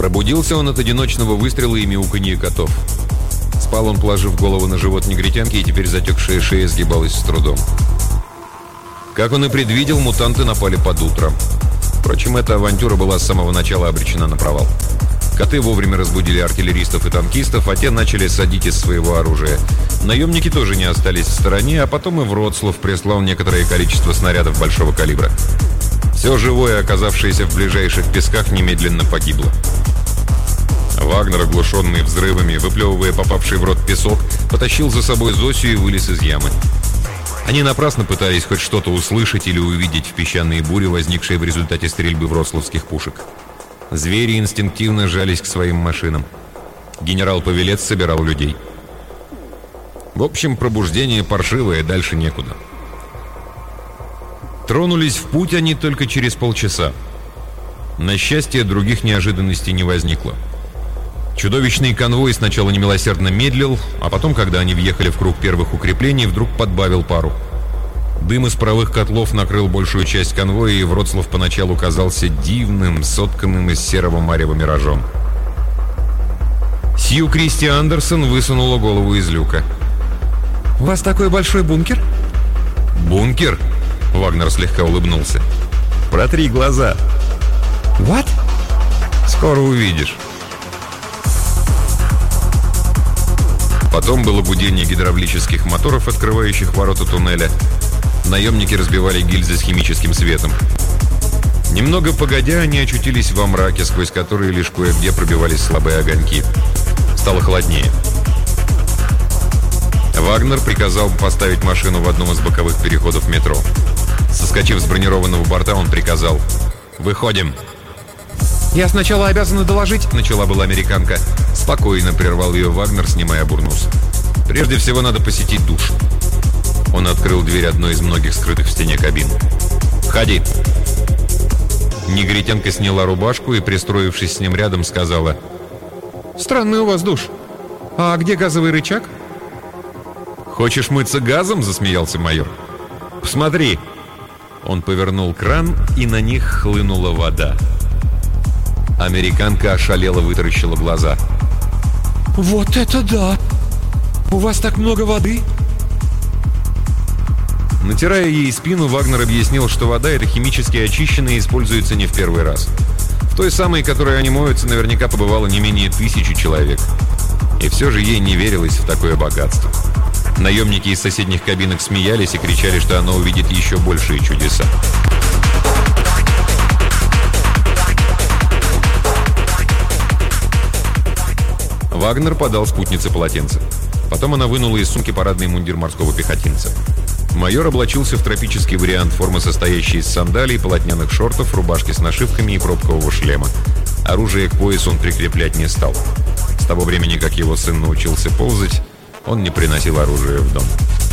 Пробудился он от одиночного выстрела и мяуканья котов. Спал он, положив голову на живот негритянки, и теперь затекшая шея сгибалась с трудом. Как он и предвидел, мутанты напали под утро. Впрочем, эта авантюра была с самого начала обречена на провал. Коты вовремя разбудили артиллеристов и танкистов, а те начали садить из своего оружия. Наемники тоже не остались в стороне, а потом и Вроцлав прислал некоторое количество снарядов большого калибра. Все живое, оказавшееся в ближайших песках, немедленно погибло. Вагнер, оглушенный взрывами, выплевывая попавший в рот песок, потащил за собой Зосю и вылез из ямы. Они напрасно пытались хоть что-то услышать или увидеть в песчаные бури, возникшие в результате стрельбы вроцлавских пушек. Звери инстинктивно жались к своим машинам. Генерал Павелец собирал людей. В общем, пробуждение паршивое, дальше некуда. Тронулись в путь они только через полчаса. На счастье, других неожиданностей не возникло. Чудовищный конвой сначала немилосердно медлил, а потом, когда они въехали в круг первых укреплений, вдруг подбавил пару. Дым из паровых котлов накрыл большую часть конвоя, и Вроцлав поначалу казался дивным, сотканным из серого марева миражом. Сью Кристи Андерсон высунула голову из люка. «У вас такой большой бункер?» «Бункер?» — Вагнер слегка улыбнулся. «Протри глаза». «What?» «Скоро увидишь». Потом было гудение гидравлических моторов, открывающих ворота туннеля. Наемники разбивали гильзы с химическим светом. Немного погодя, они очутились во мраке, сквозь который лишь кое-где пробивались слабые огоньки. Стало холоднее. Вагнер приказал поставить машину в одном из боковых переходов метро. Соскочив с бронированного борта, он приказал: «Выходим». «Я сначала обязана доложить», — начала была американка. Спокойно прервал ее Вагнер, снимая бурнус. «Прежде всего надо посетить душ». Он открыл дверь одной из многих скрытых в стене кабин. «Входи». Негритянка сняла рубашку и, пристроившись с ним рядом, сказала: «Странный у вас душ. А где газовый рычаг?» «Хочешь мыться газом?» — засмеялся майор. «Посмотри». Он повернул кран, и на них хлынула вода. Американка ошалела, вытаращила глаза. «Вот это да! У вас так много воды!» Натирая ей спину, Вагнер объяснил, что вода эта химически очищенная и используется не в первый раз. В той самой, которой они моются, наверняка побывало не менее 1000 человек. И все же ей не верилось в такое богатство. Наемники из соседних кабинок смеялись и кричали, что она увидит еще большие чудеса. Вагнер подал спутнице полотенце. Потом она вынула из сумки парадный мундир морского пехотинца. Майор облачился в тропический вариант формы, состоящий из сандалий, полотняных шортов, рубашки с нашивками и пробкового шлема. Оружие к поясу он прикреплять не стал. С того времени, как его сын научился ползать, он не приносил оружие в дом.